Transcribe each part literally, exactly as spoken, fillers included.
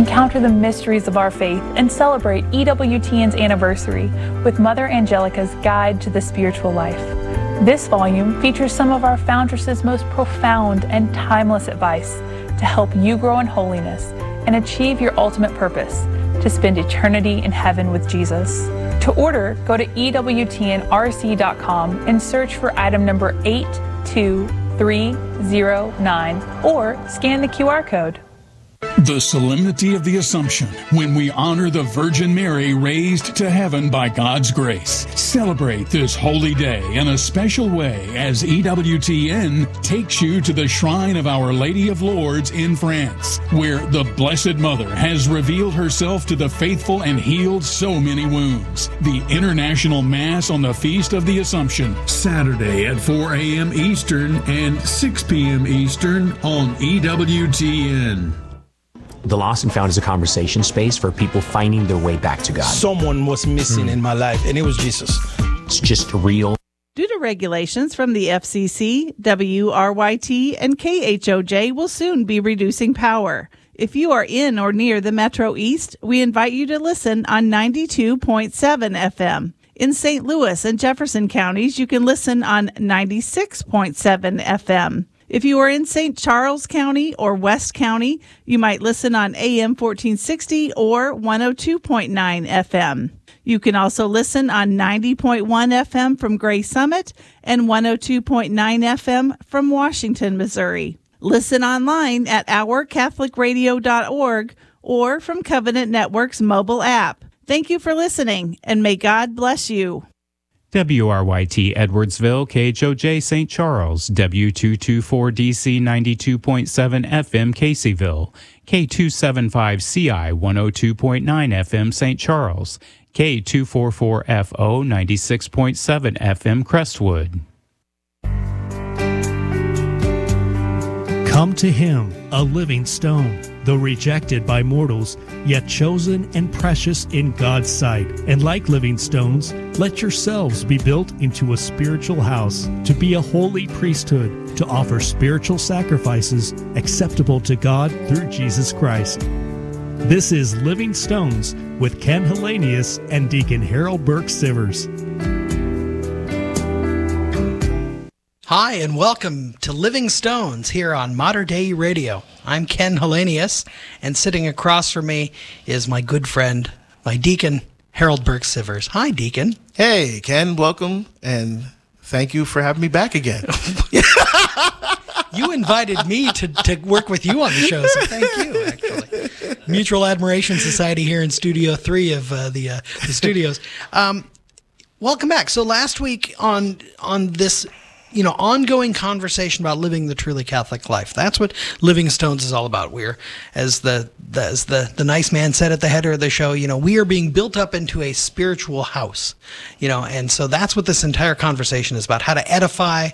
encounter the mysteries of our faith, and celebrate E W T N's anniversary with Mother Angelica's Guide to the Spiritual Life. This volume features some of our foundress's most profound and timeless advice to help you grow in holiness and achieve your ultimate purpose, to spend eternity in heaven with Jesus. To order, go to E W T N R C dot com and search for item number eight two three zero nine or scan the Q R code. The solemnity of the Assumption, when we honor the Virgin Mary raised to heaven by God's grace. Celebrate this holy day in a special way as E W T N takes you to the shrine of Our Lady of Lourdes in France, where the Blessed Mother has revealed herself to the faithful and healed so many wounds. The International Mass on the Feast of the Assumption, Saturday at four a.m. Eastern and six p.m. Eastern on E W T N. The Lost and Found is a conversation space for people finding their way back to God. Someone was missing mm. in my life, and it was Jesus. It's just real. Due to regulations from the F C C, W R Y T and K H O J will soon be reducing power. If you are in or near the Metro East, we invite you to listen on ninety-two point seven F M. In Saint Louis and Jefferson counties, you can listen on ninety-six point seven F M. If you are in Saint Charles County or West County, you might listen on A M fourteen sixty or one oh two point nine F M. You can also listen on ninety point one F M from Gray Summit and one oh two point nine F M from Washington, Missouri. Listen online at our catholic radio dot org or from Covenant Network's mobile app. Thank you for listening, and may God bless you. W R Y T Edwardsville, K H O J Saint Charles, W two twenty-four D C ninety-two point seven F M Caseyville, K two seventy-five C I one oh two point nine F M Saint Charles, K two forty-four F O ninety-six point seven F M Crestwood. Come to him, a living stone, though rejected by mortals, yet chosen and precious in God's sight. And like living stones, let yourselves be built into a spiritual house, to be a holy priesthood, to offer spiritual sacrifices acceptable to God through Jesus Christ. This is Living Stones with Ken Hellenius and Deacon Harold Burke Sivers. Hi, and welcome to Living Stones here on Mater Dei Radio. I'm Ken Hellenius, and sitting across from me is my good friend, my deacon, Harold Burke Sivers. Hi, Deacon. Hey, Ken, welcome, and thank you for having me back again. You invited me to, to work with you on the show, so thank you, actually. Mutual Admiration Society here in Studio three of uh, the, uh, the studios. Um, welcome back. So last week on on this... you know, ongoing conversation about living the truly Catholic life. That's what Living Stones is all about. We're, as the, the as the, the nice man said at the header of the show, you know, we are being built up into a spiritual house, you know, and so that's what this entire conversation is about, how to edify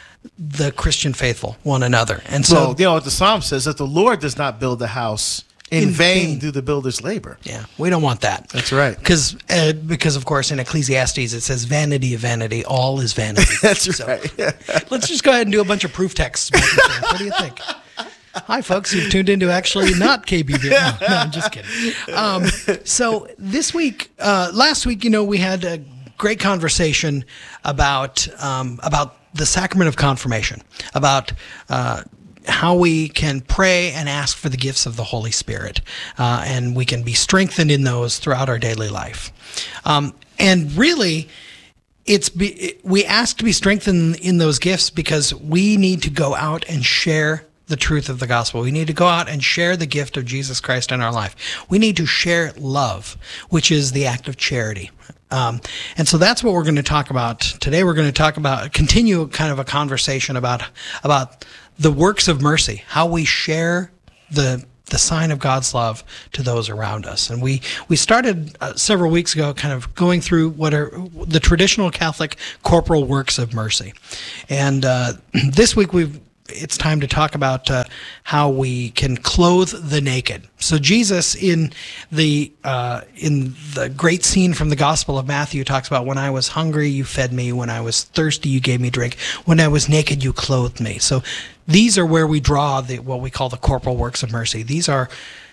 the Christian faithful, one another. And so, well, you know, what the Psalm says, that the Lord does not build a house in, in vain, vain do the builders labor. Yeah, we don't want that. That's right. Because, uh, because of course, in Ecclesiastes, it says, vanity of vanity, all is vanity. That's so, right. Let's just go ahead and do a bunch of proof texts. What do you think? Hi, folks. You've tuned into actually not K B B. No, no, I'm just kidding. Um, so this week, uh, last week, you know, we had a great conversation about um, about the sacrament of confirmation, about uh, how we can pray and ask for the gifts of the Holy Spirit, uh, and we can be strengthened in those throughout our daily life. Um, and really, it's be, we ask to be strengthened in those gifts because we need to go out and share the truth of the gospel. We need to go out and share the gift of Jesus Christ in our life. We need to share love, which is the act of charity. Um, and so that's what we're going to talk about today. We're going to talk about, continue kind of a conversation about, about the works of mercy, how we share the the sign of God's love to those around us. And we, we started uh, several weeks ago kind of going through what are the traditional Catholic corporal works of mercy. And uh, this week we've it's time to talk about uh, how we can clothe the naked. So Jesus, in the uh, in the great scene from the Gospel of Matthew, talks about, when I was hungry, you fed me. When I was thirsty, you gave me drink. When I was naked, you clothed me. So these are where we draw the what we call the corporal works of mercy. These are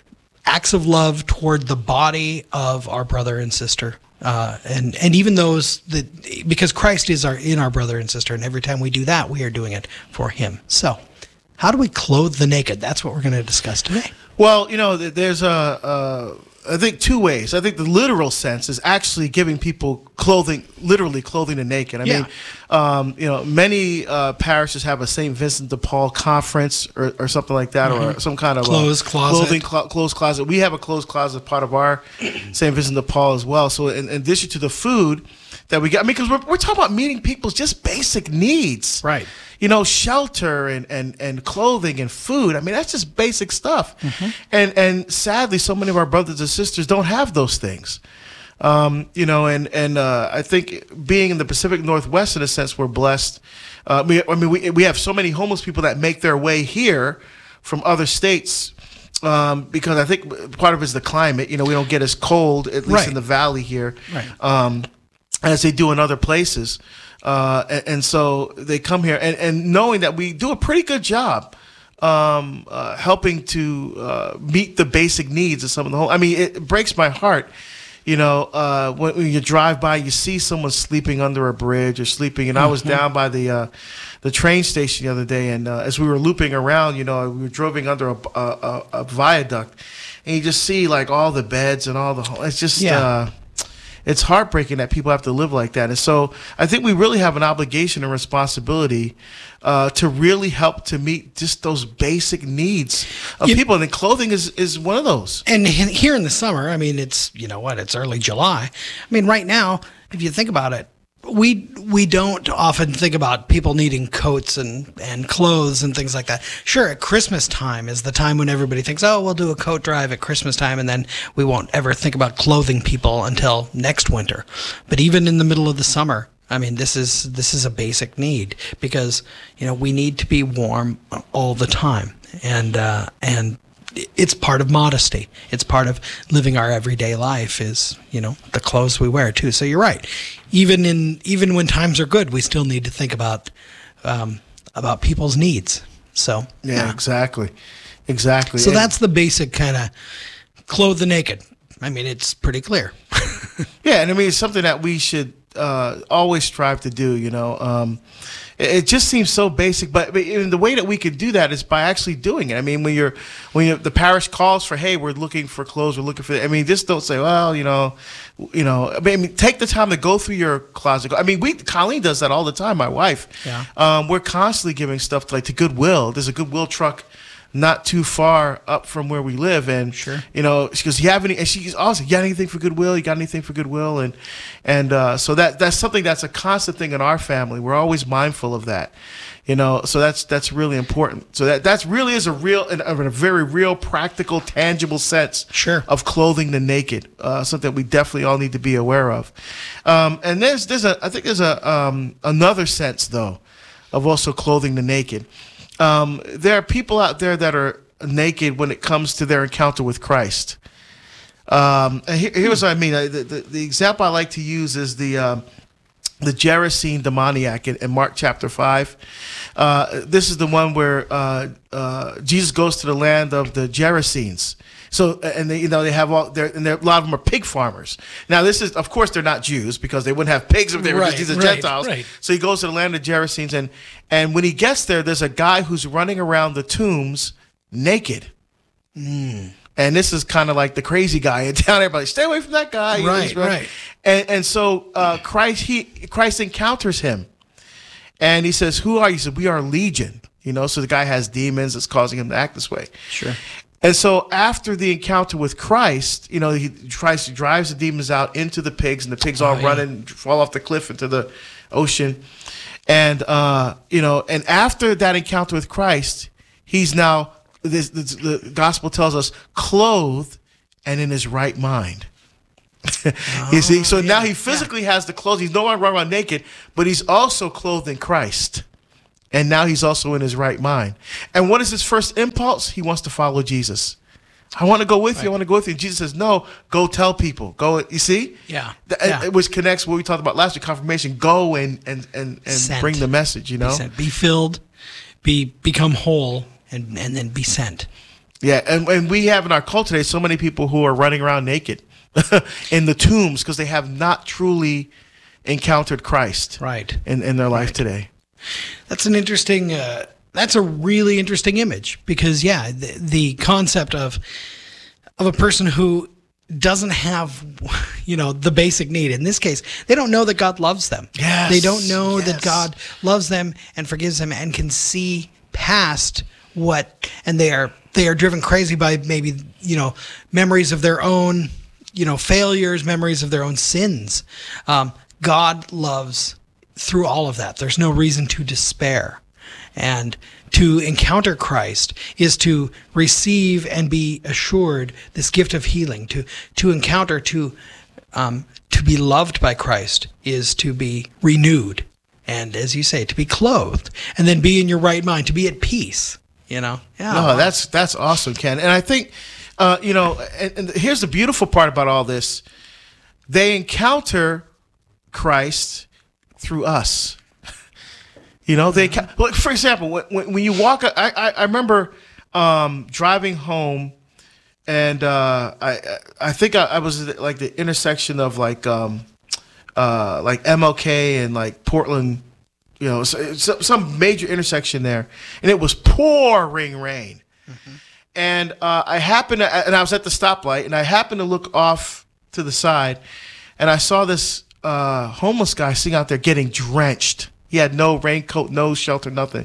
acts of love toward the body of our brother and sister. Uh, and, and even those that, because Christ is our, in our brother and sister, and every time we do that, we are doing it for him. So how do we clothe the naked? That's what we're going to discuss today. Well, you know, there's a, uh, I think two ways. I think the literal sense is actually giving people clothing, literally clothing the naked. I Yeah. mean, um, you know, many uh, parishes have a Saint Vincent de Paul conference or, or something like that, Mhm. or some kind of Clothes uh, closet. clothing clo- clothes closet. We have a clothes closet part of our Saint Vincent de Paul as well. So in, in addition to the food that we get, I mean, because we're, we're talking about meeting people's just basic needs. Right. You know, shelter and, and, and clothing and food. I mean, that's just basic stuff. And and sadly, so many of our brothers and sisters don't have those things. Um, you know, and and uh, I think being in the Pacific Northwest, in a sense, we're blessed. Uh, we, I mean, we we have so many homeless people that make their way here from other states. Um, because I think part of it is the climate. You know, we don't get as cold, at least Right. in the valley here, Right. um, as they do in other places. Uh, and, and so they come here, and, and knowing that we do a pretty good job um, uh, helping to uh, meet the basic needs of some of the home. I mean, it breaks my heart, you know, uh, when, when you drive by, you see someone sleeping under a bridge or sleeping. And I was Mhm. down by the uh, the train station the other day, and uh, as we were looping around, you know, we were driving under a, a, a, a viaduct, and you just see like all the beds and all the. It's just. Yeah. Uh, It's heartbreaking that people have to live like that. And so I think we really have an obligation and responsibility uh, to really help to meet just those basic needs of You- people. And then clothing is, is one of those. And he- here in the summer, I mean, it's, you know what, it's early July. I mean, right now, if you think about it, we we don't often think about people needing coats and, and clothes and things like that. Sure, at Christmas time is the time when everybody thinks, oh, we'll do a coat drive at Christmas time, and then we won't ever think about clothing people until next winter. But even in the middle of the summer, I mean, this is this is a basic need because, you know, we need to be warm all the time. And uh, and it's part of modesty. It's part of living our everyday life is, you know, the clothes we wear too. So you're right. Even in even when times are good, we still need to think about um, about people's needs. So Yeah, exactly. Exactly. So And- that's the basic kind of clothe the naked. I mean, it's pretty clear. Yeah, and I mean, it's something that we should uh, always strive to do, you know. Um, it, it just seems so basic, but, but in the way that we can do that is by actually doing it. I mean, when you're, when you're, the parish calls for, hey, we're looking for clothes, we're looking for, I mean, just don't say, well, you know, you know, I mean, take the time to go through your closet. I mean, we, Colleen does that all the time, my wife. Yeah. Um, we're constantly giving stuff to, like, to Goodwill. There's a Goodwill truck not too far up from where we live, and Sure. you know, she goes, "You have any?" And she's also, "You got anything for Goodwill? You got anything for Goodwill?" And and uh, so that that's something that's a constant thing in our family. We're always mindful of that, you know. So that's that's really important. So that that's really is a real, in a, in a very real, practical, tangible sense Sure. of clothing the naked. Uh, something we definitely all need to be aware of. Um, and there's there's a I think there's a um, another sense though of also clothing the naked. Um, there are people out there that are naked when it comes to their encounter with Christ. Um, and here, here's what I mean. The, the, the example I like to use is the um, the Gerasene demoniac in, in Mark chapter five. Uh, this is the one where uh, uh, Jesus goes to the land of the Gerasenes. So, and they, you know, they have all, they're, and they're, a lot of them are pig farmers. Now, this is, of course, they're not Jews because they wouldn't have pigs if they were Right, Jews. These are right, Gentiles. right. So he goes to the land of Gerasenes, and and when he gets there, there's a guy who's running around the tombs naked. Mm. And this is kind of like the crazy guy in town. Everybody, stay away from that guy. You know, Right, he's running. right. And and so uh, Christ he Christ encounters him, and he says, "Who are you?" He said, "We are legion." You know, so the guy has demons that's causing him to act this way. Sure. And so after the encounter with Christ, you know, he tries to drives the demons out into the pigs, and the pigs all Oh, yeah. run and fall off the cliff into the ocean. And uh, you know, and after that encounter with Christ, he's now this, this, the gospel tells us clothed and in his right mind. You see, so now he physically has the clothes. He's no longer running around naked, but he's also clothed in Christ. And now he's also in his right mind. And what is his first impulse? He wants to follow Jesus. I want to go with you. I want to go with you. And Jesus says, no, go tell people. Go. You see? Yeah. Th- Yeah. It, which connects what we talked about last week, confirmation. Go and and and, and Sent. bring the message, you know? Be sent. Be filled, be become whole, and and then be sent. Yeah, and, and we have in our culture today so many people who are running around naked in the tombs because they have not truly encountered Christ right. in, in their life right. today. That's an interesting, uh, that's a really interesting image because, yeah, the, the concept of of a person who doesn't have, you know, the basic need. In this case, they don't know that God loves them. Yes, they don't know yes. that God loves them and forgives them and can see past what, and they are they are driven crazy by maybe, you know, memories of their own, you know, failures, memories of their own sins. Um, God loves through all of that. There's no reason to despair. And to encounter Christ is to receive and be assured this gift of healing. To to encounter, to um, to be loved by Christ is to be renewed. And as you say, to be clothed and then be in your right mind, to be at peace, you know? Yeah, no, that's that's awesome, Ken. And I think, uh, you know, and, and here's the beautiful part about all this. They encounter Christ through us. You know, they, like, for example, when, when you walk, I, I, I remember um, driving home and uh, I I think I, I was at like the intersection of like, um, uh, like M L K and like Portland, you know, so, so, some major intersection there. And it was pouring rain. Mm-hmm. And uh, I happened to, and I was at the stoplight and I happened to look off to the side and I saw this uh, homeless guy sitting out there getting drenched. He had no raincoat, no shelter, nothing.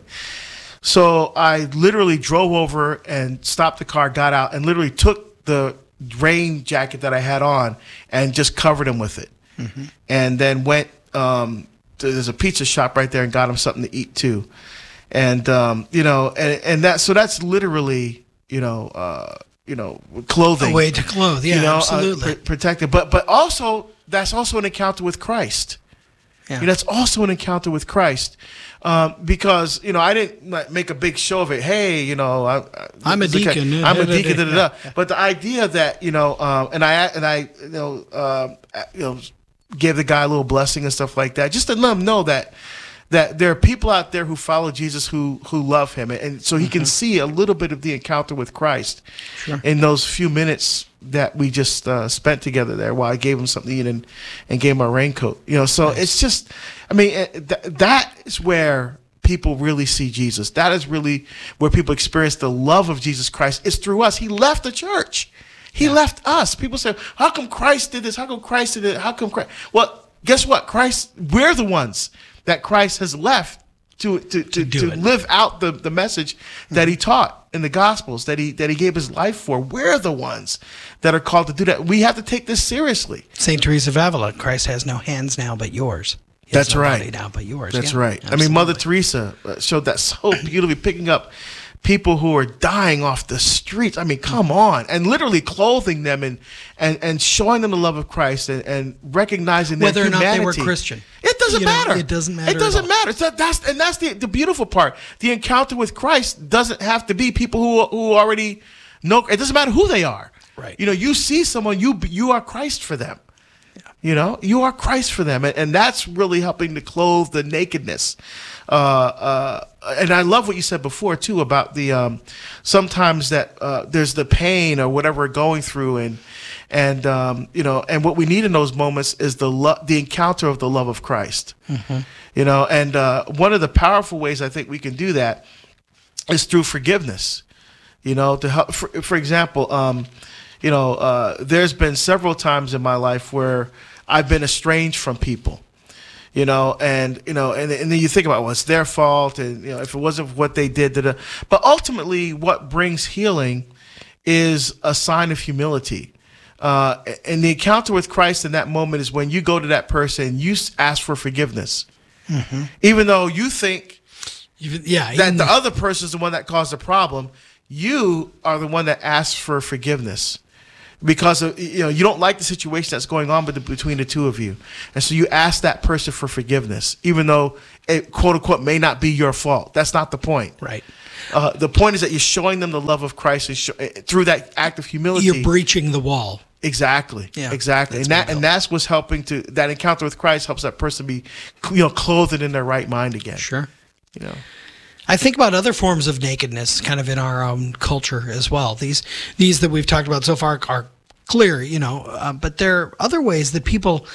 So I literally drove over and stopped the car, got out, and literally took the rain jacket that I had on and just covered him with it. Mm-hmm. And then went, um, to, there's a pizza shop right there and got him something to eat too. And, um, you know, and, and that, so that's literally, you know, uh, you know, clothing. A way to clothe, yeah, you know, absolutely. Uh, pr- protected. But, but also, that's also an encounter with Christ. Yeah. You know, that's also an encounter with Christ, um, because, you know, I didn't like, make a big show of it. Hey, you know, I, I'm a deacon. I'm a deacon. Da, da, da. But the idea that, you know, um, and I and I you know uh, you know gave the guy a little blessing and stuff like that, just to let him know that that there are people out there who follow Jesus who who love him, and so he mm-hmm. can see a little bit of the encounter with Christ sure. in those few minutes that we just uh, spent together there while I gave him something to eat and, and gave him a raincoat. You know, so nice. It's just, I mean, it, th- that is where people really see Jesus. That is really where people experience the love of Jesus Christ. It's through us. He left the church. He yeah. left us. People say, how come Christ did this? How come Christ did it? How come Christ? Well, guess what? Christ, we're the ones that Christ has left to to to, to, to live out the, the message that mm-hmm. he taught in the Gospels, that he that he gave his life for. We're the ones that are called to do that. We have to take this seriously. Saint Teresa of Avila, Christ has no hands now but yours. He That's no right. Body now but yours. That's yeah, right. absolutely. I mean, Mother Teresa showed that so beautifully, picking up people who are dying off the streets. I mean, come on. And literally clothing them and and, and showing them the love of Christ and, and recognizing their whether humanity. or not they were Christian. It doesn't you matter. Know, it doesn't matter. It doesn't matter. So that's and that's the, the beautiful part. The encounter with Christ doesn't have to be people who who already know. It doesn't matter who they are. Right. You know, you see someone, you you are Christ for them. Yeah. You know, you are Christ for them, and, and that's really helping to clothe the nakedness. Uh, uh, and I love what you said before too about the um, sometimes that uh, there's the pain or whatever we're going through, and and um, you know, and what we need in those moments is the lo- the encounter of the love of Christ. Mm-hmm. You know, and uh, one of the powerful ways I think we can do that is through forgiveness. You know, to help. For, for example, um, you know, uh, there's been several times in my life where I've been estranged from people. You know, and you know, and, and then you think about, well, it's their fault, and you know, if it wasn't for what they did, da, da. But ultimately, what brings healing is a sign of humility. Uh, and the encounter with Christ in that moment is when you go to that person and you ask for forgiveness, mm-hmm. even though you think even, yeah, that the other person is the one that caused the problem. You are the one that asks for forgiveness. Because of, you know, you don't like the situation that's going on between the two of you, and so you ask that person for forgiveness, even though it quote unquote may not be your fault. That's not the point. Right. Uh, the point is that you're showing them the love of Christ and show, through that act of humility. You're breaching the wall. Exactly. Yeah. Exactly. And that and that's what's helping to that encounter with Christ helps that person be, you know, clothed in their right mind again. Sure. You know. I think about other forms of nakedness kind of in our own culture as well. These these that we've talked about so far are clear, you know, uh, but there are other ways that people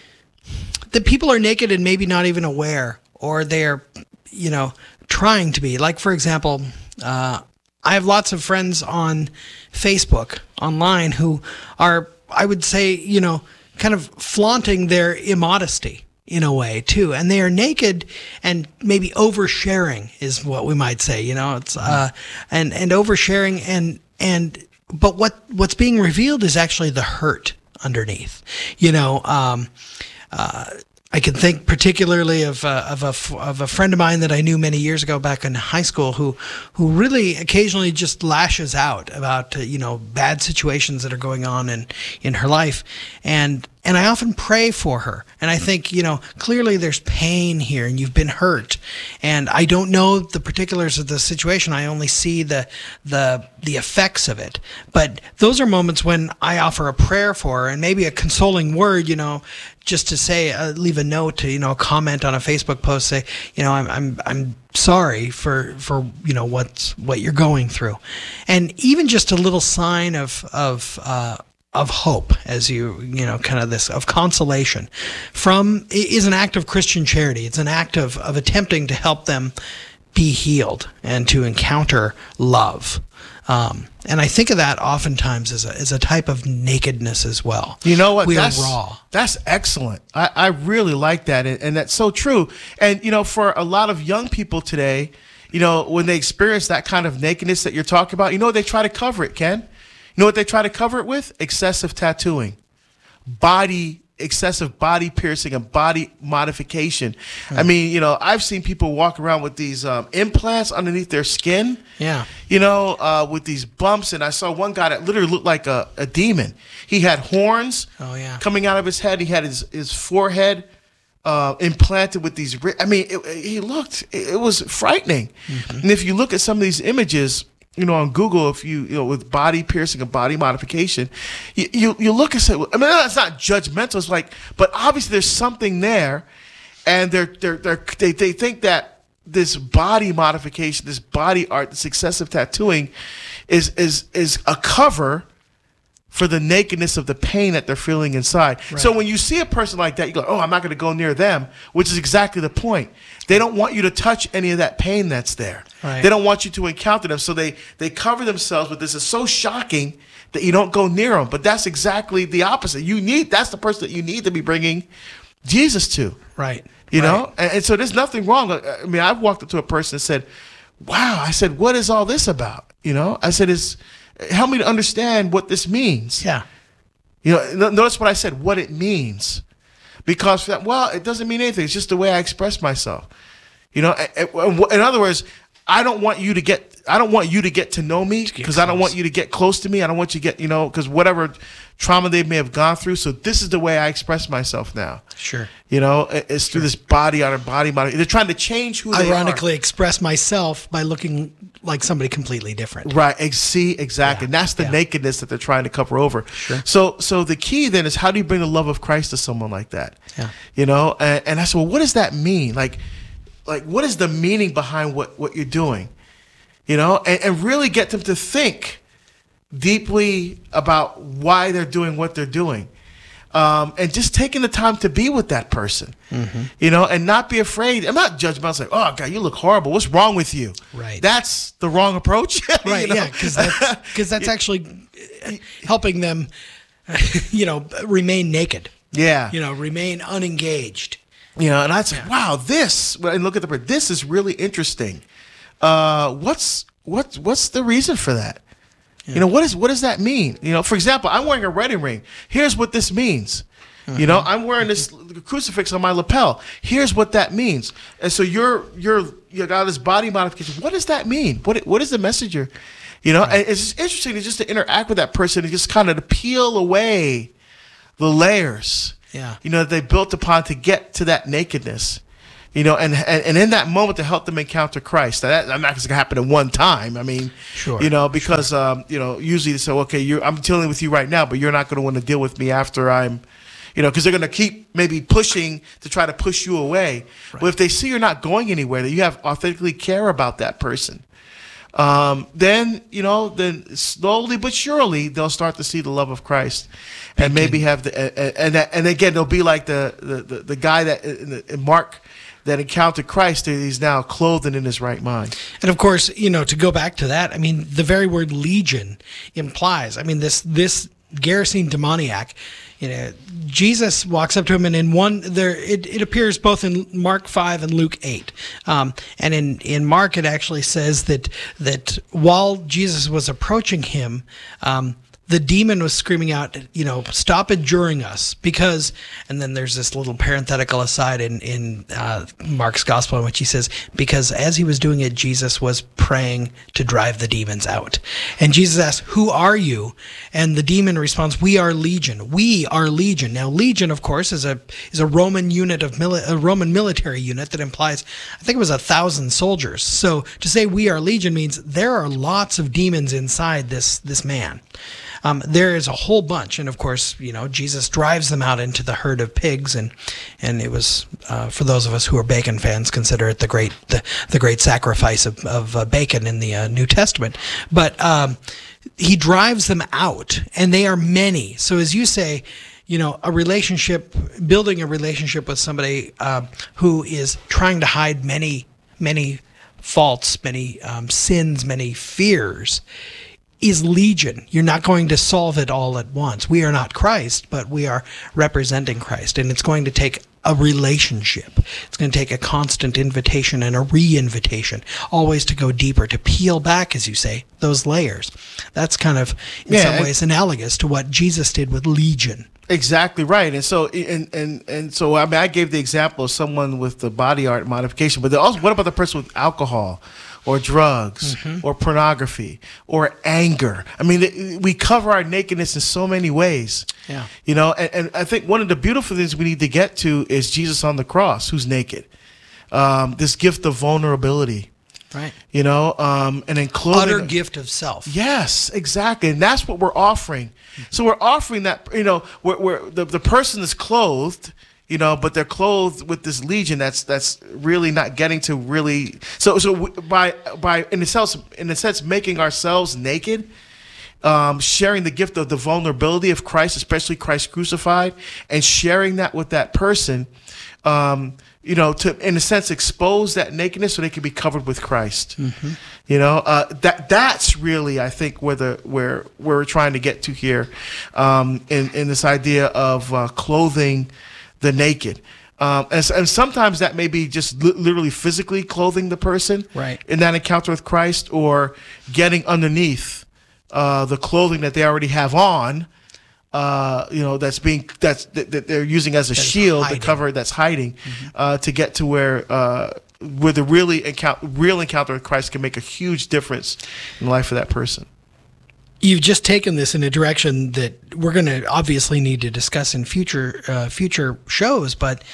that people are naked and maybe not even aware, or they're, you know, trying to be. Like, for example, uh, I have lots of friends on Facebook, online, who are, I would say, you know, kind of flaunting their immodesty in a way too, and they are naked and maybe oversharing is what we might say. You know, it's uh, and and oversharing and and but what what's being revealed is actually the hurt underneath. You know, um, uh, I can think particularly of uh, of a of a friend of mine that I knew many years ago back in high school, who who really occasionally just lashes out about uh, you know bad situations that are going on in in her life, and and I often pray for her, and I think, you know, clearly there's pain here, and you've been hurt, and I don't know the particulars of the situation. I only see the the the effects of it. But those are moments when I offer a prayer for her, and maybe a consoling word, you know, just to say, uh, leave a note, to, you know, comment on a Facebook post, say, you know, I'm I'm I'm sorry for for you know what's what you're going through, and even just a little sign of of. Uh, of hope, as you, you know, kind of this, of consolation from, is an act of Christian charity. It's an act of, of attempting to help them be healed and to encounter love. Um, and I think of that oftentimes as a, as a type of nakedness as well. You know what? We that's, are raw. That's excellent. I, I really like that. And, and that's so true. And, you know, for a lot of young people today, you know, when they experience that kind of nakedness that you're talking about, you know, they try to cover it, Ken. You know what they try to cover it with? Excessive tattooing, body, excessive body piercing, and body modification. Hmm. I mean, you know, I've seen people walk around with these um, implants underneath their skin. Yeah. You know, uh, with these bumps. And I saw one guy that literally looked like a, a demon. He had horns oh, yeah. coming out of his head. He had his, his forehead uh, implanted with these. I mean, it, he looked, it, it was frightening. Mm-hmm. And if you look at some of these images, you know, on Google, if you, you know, with body piercing and body modification, you, you, you look and say, I mean, that's not judgmental. It's like, but obviously there's something there, and they're, they're, they're, they, they think that this body modification, this body art, this excessive tattooing is, is, is a cover for the nakedness of the pain that they're feeling inside. Right. So when you see a person like that, you go, oh, I'm not going to go near them, which is exactly the point. They don't want you to touch any of that pain that's there. Right. They don't want you to encounter them. So they, they cover themselves with this. It's so shocking that you don't go near them. But that's exactly the opposite. You need, that's the person that you need to be bringing Jesus to. Right. You right. know? And, and so there's nothing wrong. I mean, I've walked up to a person and said, wow, I said, what is all this about? You know, I said, it's, help me to understand what this means. Yeah. You know, notice what I said, what it means. Because, well, it doesn't mean anything. It's just the way I express myself. You know, in other words, I don't want you to get, I don't want you to get to know me, because I don't want you to get close to me. I don't want you to get, you know, because whatever trauma they may have gone through. So this is the way I express myself now. Sure. You know, it's through this body on a body model. They're trying to change who they are. Ironically, express myself by looking like somebody completely different. Right. See, exactly. Yeah. And that's the yeah. nakedness that they're trying to cover over. Sure. So, so the key then is, how do you bring the love of Christ to someone like that? Yeah. You know, and, and I said, well, what does that mean? Like, like what is the meaning behind what, what you're doing? You know, and, and really get them to think deeply about why they're doing what they're doing. Um, and just taking the time to be with that person, mm-hmm. you know, and not be afraid. I'm not judgmental. It's like, oh, God, you look horrible. What's wrong with you? Right. That's the wrong approach. Right, you know? yeah, because that's, cause that's actually helping them, you know, remain naked. Yeah. You know, remain unengaged. You know, and I'd say, yeah. wow, this, and look at the, this is really interesting. Uh, what's, what, what's the reason for that? Yeah. You know, what is what does that mean? You know, for example, I'm wearing a wedding ring. Here's what this means. Uh-huh. You know, I'm wearing this crucifix on my lapel. Here's what that means. And so you're you're you got this body modification. What does that mean? What what is the message you're, you know? Right. And it's just interesting to just to interact with that person and just kind of to peel away the layers. Yeah. You know, that they built upon to get to that nakedness. You know, and, and and in that moment to help them encounter Christ. Now, that, I'm not going to happen in one time. I mean, sure, you know, because sure. um, you know, usually they say, okay, you're, I'm dealing with you right now, but you're not going to want to deal with me after I'm, You know, because they're going to keep maybe pushing to try to push you away. Right. But if they see you're not going anywhere, that you have authentically care about that person, um, then, you know, then slowly but surely they'll start to see the love of Christ, and maybe have the and and, that, and again they'll be like the the, the, the guy that in, the, in Mark that encountered Christ, that he's now clothed and in his right mind. And of course, you know, to go back to that, I mean, the very word legion implies, I mean, this this Gerasene demoniac, you know, Jesus walks up to him, and in one there it, it appears both in Mark five and Luke eight. Um, and in, in Mark it actually says that that while Jesus was approaching him, um, the demon was screaming out, you know, stop adjuring us, because, and then there's this little parenthetical aside in, in uh, Mark's gospel in which he says, because as he was doing it, Jesus was praying to drive the demons out. And Jesus asks, who are you? And the demon responds, we are legion. We are legion. Now, legion, of course, is a is a Roman unit of mili- a Roman military unit that implies, I think it was a thousand soldiers. So to say we are legion means there are lots of demons inside this this man. Um, there is a whole bunch, and of course, you know, Jesus drives them out into the herd of pigs, and and it was uh, for those of us who are bacon fans, consider it the great the, the great sacrifice of of uh, bacon in the uh, New Testament. But um, he drives them out, and they are many. So as you say, you know, a relationship, building a relationship with somebody uh, who is trying to hide many many faults, many um, sins, many fears, is legion. You're not going to solve it all at once. We are not Christ, but we are representing Christ, and it's going to take a relationship. It's going to take a constant invitation and a re-invitation, always to go deeper, to peel back, as you say, those layers. That's kind of, in yeah, some ways, analogous to what Jesus did with Legion. Exactly right. And so, and and and so, I mean, I gave the example of someone with the body art modification, but also, what about the person with alcohol, or drugs, mm-hmm. or pornography, or anger? I mean, we cover our nakedness in so many ways. Yeah. You know, and, and I think one of the beautiful things we need to get to is Jesus on the cross, who's naked. Um, this gift of vulnerability. Right. You know, um, and then clothing. Utter gift of self. Yes, exactly. And that's what we're offering. So we're offering that, you know, where, where the, the person is clothed, you know, but they're clothed with this legion that's that's really not getting to really. So so by by in a sense in a sense making ourselves naked, um, sharing the gift of the vulnerability of Christ, especially Christ crucified, and sharing that with that person, um, you know, to in a sense expose that nakedness so they can be covered with Christ. Mm-hmm. You know, uh, that that's really, I think, where the where where we're trying to get to here, um, in in this idea of uh, clothing the naked. Um, and, and sometimes that may be just li- literally physically clothing the person, right, in that encounter with Christ, or getting underneath uh, the clothing that they already have on. Uh, you know, that's being that's that, that they're using as a that shield to cover that's hiding, mm-hmm. uh, to get to where uh, where the really encounter, real encounter with Christ can make a huge difference in the life of that person. You've just taken this in a direction that we're going to obviously need to discuss in future uh, future shows, but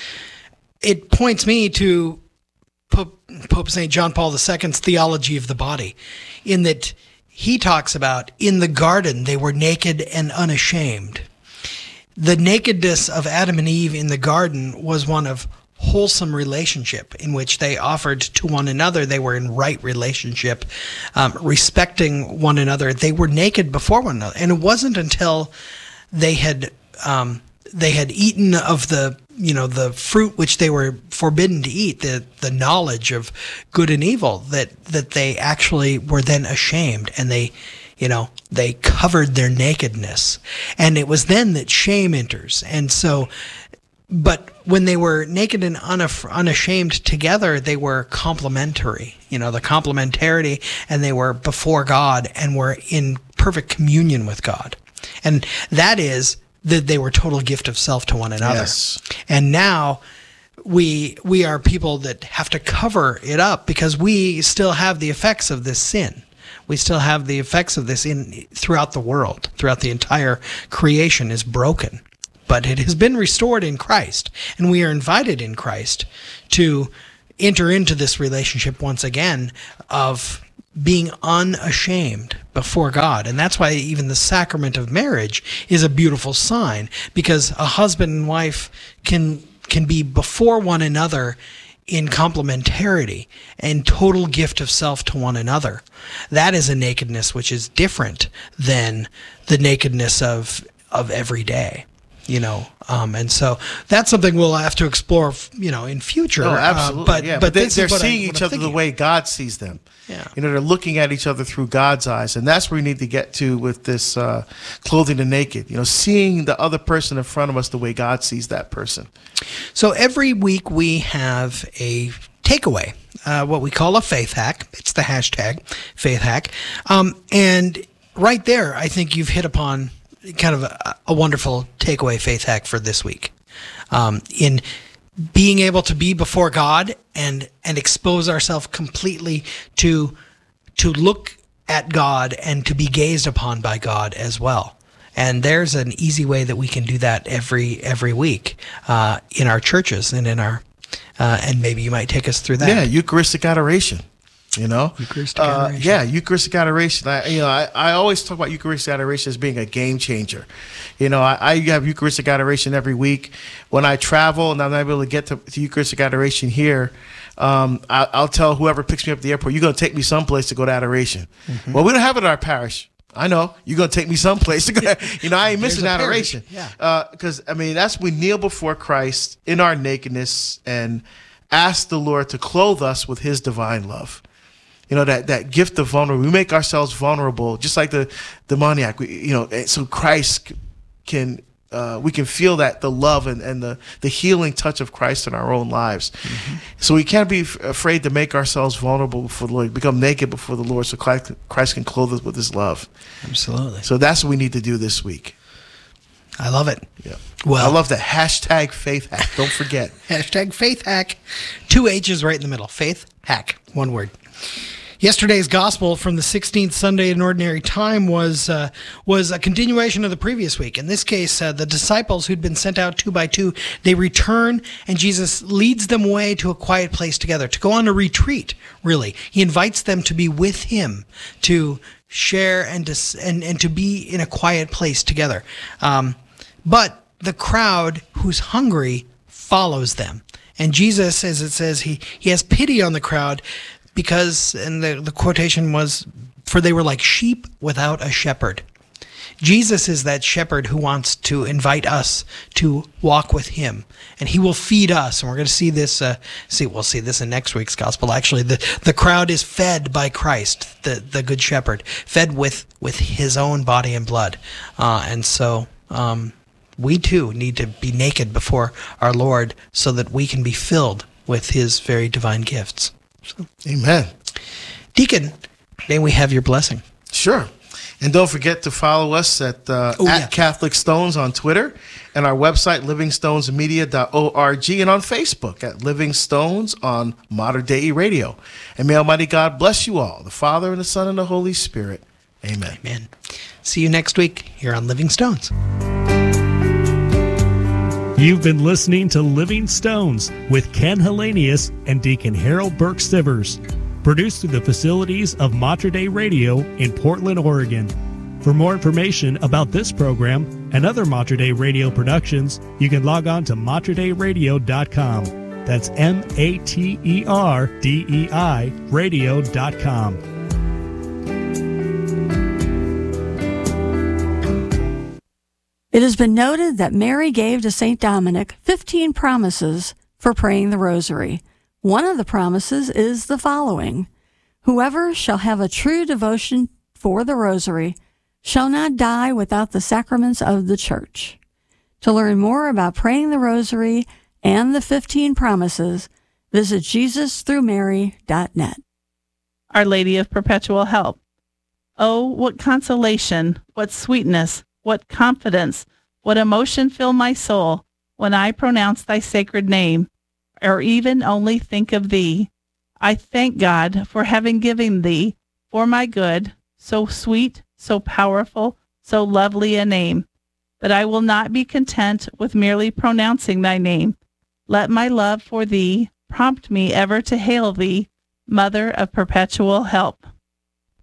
it points me to Pope, Pope Saint John Paul the Second's theology of the body, in that he talks about, in the garden, they were naked and unashamed. The nakedness of Adam and Eve in the garden was one of wholesome relationship, in which they offered to one another. They were in right relationship, um, respecting one another. They were naked before one another. And it wasn't until they had um, they had eaten of the, you know, the fruit which they were forbidden to eat, the the knowledge of good and evil, that that they actually were then ashamed, and they, you know, they covered their nakedness. And it was then that shame enters. And so, but when they were naked and unashamed together, they were complementary, you know, the complementarity, and they were before God and were in perfect communion with God. And that is that they were total gift of self to one another. Yes. And now we we are people that have to cover it up, because we still have the effects of this sin. We still have the effects of this in throughout the world, throughout the entire creation is broken. But it has been restored in Christ, and we are invited in Christ to enter into this relationship once again of being unashamed before God. And that's why even the sacrament of marriage is a beautiful sign, because a husband and wife can can be before one another in complementarity and total gift of self to one another. That is a nakedness which is different than the nakedness of of every day. You know, um, and so that's something we'll have to explore, you know, in future. Oh, absolutely. Uh, but yeah, but, but they, this they're is what seeing I, what each I'm other the thinking. way God sees them. Yeah. You know, they're looking at each other through God's eyes, and that's where we need to get to with this uh, clothing the naked. You know, seeing the other person in front of us the way God sees that person. So every week we have a takeaway, uh, what we call a faith hack. It's the hashtag faith hack, um, and right there, I think you've hit upon kind of a, a wonderful takeaway faith hack for this week. Um, in being able to be before God and and expose ourselves completely to to look at God and to be gazed upon by God as well. And there's an easy way that we can do that every every week uh, in our churches and in our uh, and maybe you might take us through that. Yeah, Eucharistic adoration. You know, Eucharistic uh, adoration. yeah, Eucharistic adoration. I, you know, I, I always talk about Eucharistic adoration as being a game changer. You know, I, I have Eucharistic adoration every week. When I travel and I'm not able to get to, to Eucharistic adoration here, um, I, I'll tell whoever picks me up at the airport, "You're going to take me someplace to go to adoration." Mm-hmm. Well, we don't have it in our parish. I know you're going to take me someplace to go. You know, I ain't missing adoration. Yeah. Because uh, I mean, that's we kneel before Christ in our nakedness and ask the Lord to clothe us with His divine love. You know, that, that gift of vulnerability. We make ourselves vulnerable, just like the demoniac. We, you know, so Christ can, uh, we can feel that, the love and, and the, the healing touch of Christ in our own lives. Mm-hmm. So we can't be f- afraid to make ourselves vulnerable before the Lord, become naked before the Lord so Christ, Christ can clothe us with His love. Absolutely. So that's what we need to do this week. I love it. Yeah. Well, I love the hashtag faith hack. Don't forget. Hashtag faith hack. Two H's right in the middle. Faith hack. One word. Yesterday's gospel from the sixteenth Sunday in Ordinary Time was uh, was a continuation of the previous week. In this case, uh, the disciples who'd been sent out two by two, they return, and Jesus leads them away to a quiet place together, to go on a retreat, really. He invites them to be with Him, to share and to, and, and to be in a quiet place together. Um, but the crowd who's hungry follows them. And Jesus, as it says, he, he has pity on the crowd, because, and the, the quotation was, for they were like sheep without a shepherd. Jesus is that shepherd who wants to invite us to walk with Him, and He will feed us. And we're going to see this, uh, see, we'll see this in next week's gospel. Actually, the, the crowd is fed by Christ, the, the good shepherd, fed with, with His own body and blood. Uh, and so, um, we too need to be naked before our Lord so that we can be filled with His very divine gifts. So, amen. Deacon, may we have your blessing? Sure. And don't forget to follow us at, uh, oh, at yeah. Catholic Stones on Twitter, and our website, living stones media dot org, and on Facebook at Living Stones on Modern Day Radio. And may Almighty God bless you all, the Father, and the Son, and the Holy Spirit. Amen. Amen. See you next week here on Living Stones. You've been listening to Living Stones with Ken Hellenius and Deacon Harold Burke Sivers, produced through the facilities of Mater Dei Radio in Portland, Oregon. For more information about this program and other Mater Dei Radio productions, you can log on to mater dei radio dot com. That's M A T E R D E I radio dot com. It has been noted that Mary gave to Saint Dominic fifteen promises for praying the rosary. One of the promises is the following: whoever shall have a true devotion for the rosary shall not die without the sacraments of the Church. To learn more about praying the rosary and the fifteen promises, visit jesus through mary dot net. Our Lady of Perpetual Help. Oh, what consolation, what sweetness, what confidence, what emotion fill my soul when I pronounce thy sacred name, or even only think of thee. I thank God for having given thee, for my good, so sweet, so powerful, so lovely a name. But I will not be content with merely pronouncing thy name. Let my love for thee prompt me ever to hail thee, Mother of Perpetual Help.